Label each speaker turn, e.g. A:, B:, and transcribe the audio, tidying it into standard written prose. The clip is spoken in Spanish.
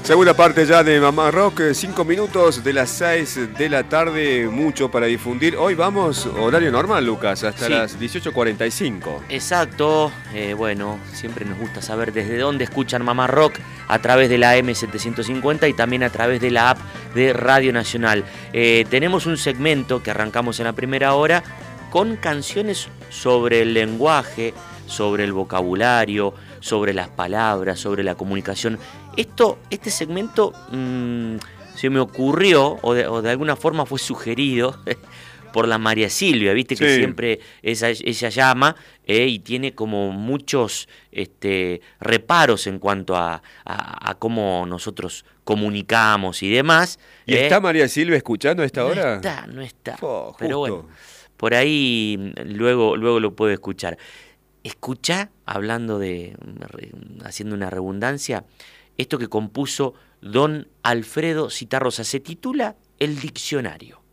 A: Segunda parte ya de Mamá Rock, 5 minutos de las 6 de la tarde, mucho para difundir. Hoy vamos, horario normal, Lucas, hasta las 18:45.
B: Exacto, bueno, siempre nos gusta saber desde dónde escuchan Mamá Rock, a través de la M750 y también a través de la app de Radio Nacional. Tenemos un segmento que arrancamos en la primera hora con canciones sobre el lenguaje, sobre el vocabulario, sobre las palabras, sobre la comunicación. Este segmento se me ocurrió, o de alguna forma fue sugerido por la María Silvia, viste que siempre ella llama y tiene como muchos reparos en cuanto a cómo nosotros comunicamos y demás.
A: ¿Y está María Silvia escuchando a esta hora?
B: No está. Pero bueno, por ahí luego lo puedo escuchar. Escuchá, haciendo una redundancia, esto que compuso don Alfredo Citarrosa, se titula El Diccionario.